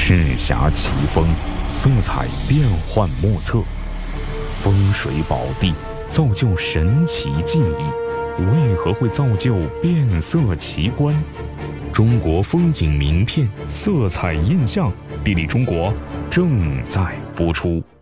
赤霞奇峰，色彩变幻莫测。风水宝地造就神奇境遇，为何会造就变色奇观？中国风景名片色彩印象，地理中国正在播出。